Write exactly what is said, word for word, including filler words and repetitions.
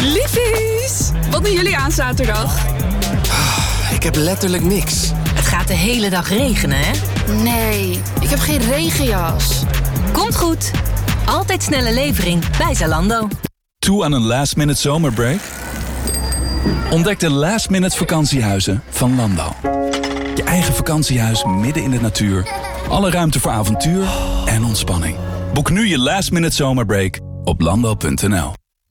Liefies, wat doen jullie aan zaterdag? Ik heb letterlijk niks. Het gaat de hele dag regenen, hè? Nee, ik heb geen regenjas. Komt goed. Altijd snelle levering bij Zalando. Toe aan een last minute zomerbreak? Ontdek de last minute vakantiehuizen van Landal. Je eigen vakantiehuis midden in de natuur. Alle ruimte voor avontuur en ontspanning. Boek nu je last minute zomerbreak op landal punt n l.